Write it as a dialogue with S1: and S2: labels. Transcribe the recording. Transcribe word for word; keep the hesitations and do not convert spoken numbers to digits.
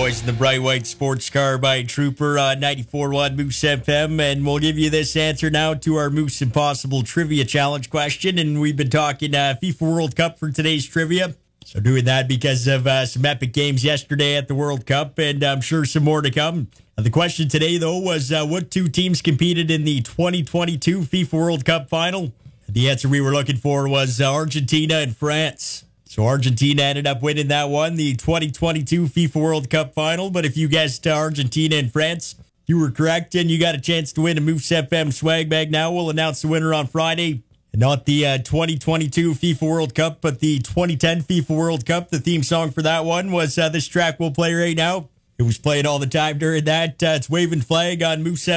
S1: boys in the bright white sports car by Trooper on ninety-four point one Moose F M, and we'll give you this answer now to our Moose Impossible Trivia Challenge question. And we've been talking uh, FIFA World Cup for today's trivia. So doing that because of uh, some epic games yesterday at the World Cup, and I'm sure some more to come. Uh, the question today, though, was uh, what two teams competed in the twenty twenty-two FIFA World Cup final? The answer we were looking for was uh, Argentina and France. So Argentina ended up winning that one, the twenty twenty-two FIFA World Cup final. But if you guessed uh, Argentina and France, you were correct, and you got a chance to win a Moose F M swag bag. Now we'll announce the winner on Friday. And not the uh, twenty twenty-two FIFA World Cup, but the twenty ten FIFA World Cup. The theme song for that one was uh, this track we'll play right now. It was played all the time during that. Uh, it's Waving Flag on Moose F M.